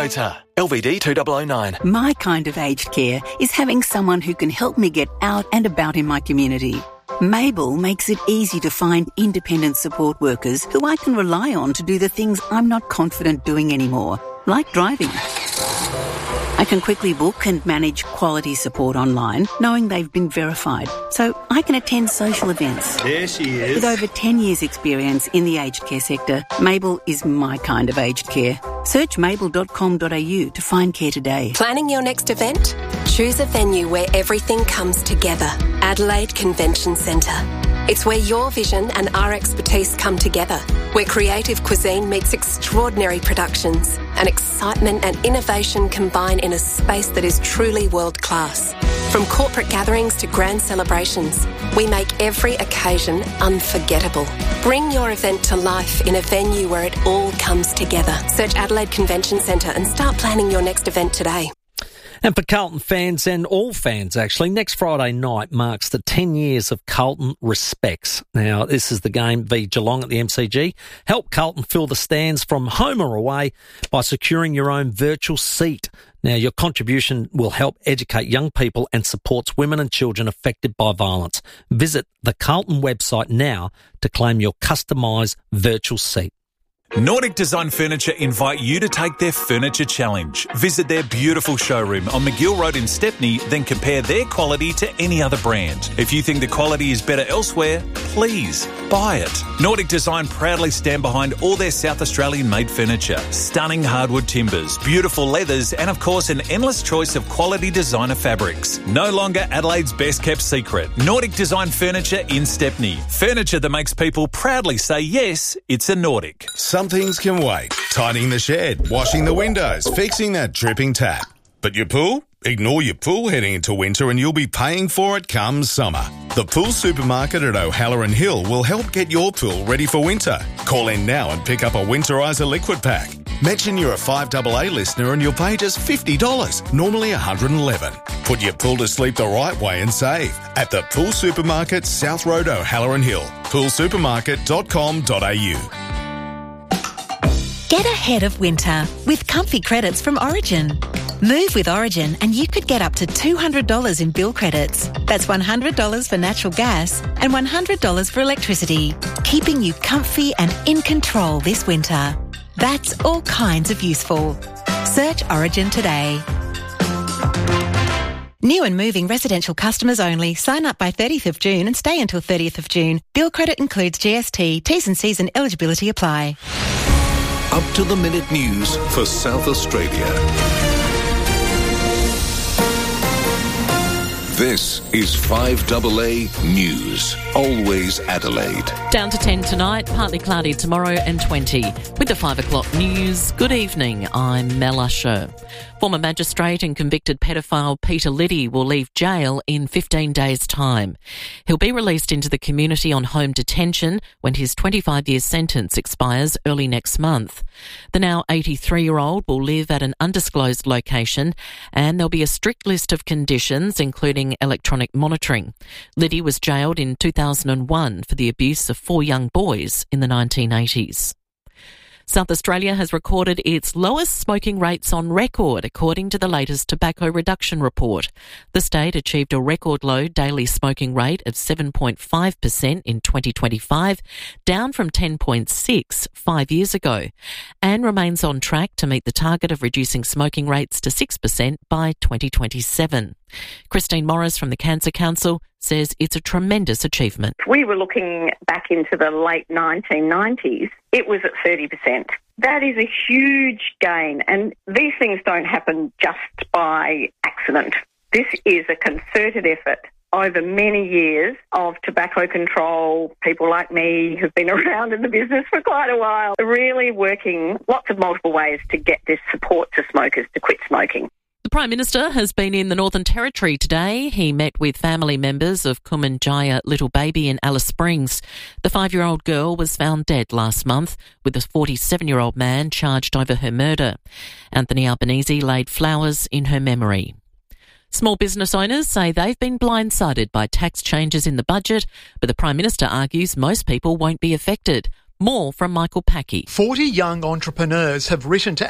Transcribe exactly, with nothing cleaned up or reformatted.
Toyota. L V D two thousand nine. My kind of aged care is having someone who can help me get out and about in my community. Mabel makes it easy to find independent support workers who I can rely on to do the things I'm not confident doing anymore, like driving. I can quickly book and manage quality support online, knowing they've been verified, so I can attend social events. There she is. With over ten years' experience in the aged care sector, Mabel is my kind of aged care. Search mabel dot com dot a u to find care today. Planning your next event? Choose a venue where everything comes together. Adelaide Convention Centre. It's where your vision and our expertise come together, where creative cuisine meets extraordinary productions and excitement and innovation combine in a space that is truly world-class. From corporate gatherings to grand celebrations, we make every occasion unforgettable. Bring your event to life in a venue where it all comes together. Search Adelaide Convention Centre and start planning your next event today. And for Carlton fans, and all fans actually, next Friday night marks the ten years of Carlton Respects. Now, this is the game v Geelong at the M C G. Help Carlton fill the stands from home or away by securing your own virtual seat. Now, your contribution will help educate young people and supports women and children affected by violence. Visit the Carlton website now to claim your customised virtual seat. Nordic Design Furniture invite you to take their Furniture Challenge. Visit their beautiful showroom on McGill Road in Stepney, then compare their quality to any other brand. If you think the quality is better elsewhere, please buy it. Nordic Design proudly stand behind all their South Australian made furniture. Stunning hardwood timbers, beautiful leathers, and of course an endless choice of quality designer fabrics. No longer Adelaide's best kept secret. Nordic Design Furniture in Stepney. Furniture that makes people proudly say yes, it's a Nordic. Some things can wait. Tidying the shed, washing the windows, fixing that dripping tap. But your pool? Ignore your pool heading into winter and you'll be paying for it come summer. The Pool Supermarket at O'Halloran Hill will help get your pool ready for winter. Call in now and pick up a Winterizer liquid pack. Mention you're a five double A listener and you'll pay just fifty dollars, normally one hundred eleven dollars. Put your pool to sleep the right way and save at the Pool Supermarket, South Road, O'Halloran Hill. pool supermarket dot com dot a u. Get ahead of winter with comfy credits from Origin. Move with Origin and you could get up to two hundred dollars in bill credits. That's one hundred dollars for natural gas and one hundred dollars for electricity, keeping you comfy and in control this winter. That's all kinds of useful. Search Origin today. New and moving residential customers only. Sign up by thirtieth of June and stay until thirtieth of June. Bill credit includes G S T. T's and C's and eligibility apply. Up-to-the-minute news for South Australia. This is five double A News. Always Adelaide. Down to ten tonight, partly cloudy tomorrow and twenty. With the five o'clock news, good evening, I'm Mel Usher. Former magistrate and convicted pedophile Peter Liddy will leave jail in fifteen days' time. He'll be released into the community on home detention when his twenty-five year sentence expires early next month. The now eighty-three-year-old will live at an undisclosed location and there'll be a strict list of conditions, including electronic monitoring. Liddy was jailed in two thousand one for the abuse of four young boys in the nineteen eighties. South Australia has recorded its lowest smoking rates on record, according to the latest tobacco reduction report. The state achieved a record low daily smoking rate of seven point five percent in twenty twenty-five, down from ten point six five years ago, and remains on track to meet the target of reducing smoking rates to six percent by twenty twenty-seven. Christine Morris from the Cancer Council says it's a tremendous achievement. We were looking back into the late nineteen nineties. It was at thirty percent. That is a huge gain, and these things don't happen just by accident. This is a concerted effort over many years of tobacco control. People like me who've been around in the business for quite a while, really working lots of multiple ways to get this support to smokers to quit smoking. The Prime Minister has been in the Northern Territory today. He met with family members of Kumanjaya little baby in Alice Springs. The five-year-old girl was found dead last month, with a forty-seven-year-old man charged over her murder. Anthony Albanese laid flowers in her memory. Small business owners say they've been blindsided by tax changes in the budget, but the Prime Minister argues most people won't be affected. More from Michael Packey. forty young entrepreneurs have written to